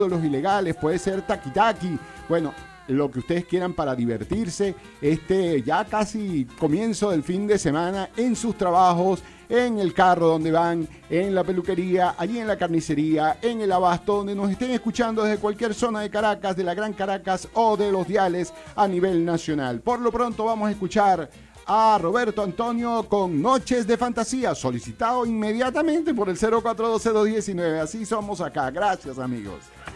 los ilegales, puede ser taki-taki. Bueno, lo que ustedes quieran para divertirse, ya casi comienzo del fin de semana, en sus trabajos, en el carro donde van, en la peluquería, allí en la carnicería, en el abasto, donde nos estén escuchando desde cualquier zona de Caracas, de la Gran Caracas o de los diales a nivel nacional. Por lo pronto vamos a escuchar a Roberto Antonio con Noches de Fantasía, solicitado inmediatamente por el 0412-219. Así somos acá. Gracias, amigos.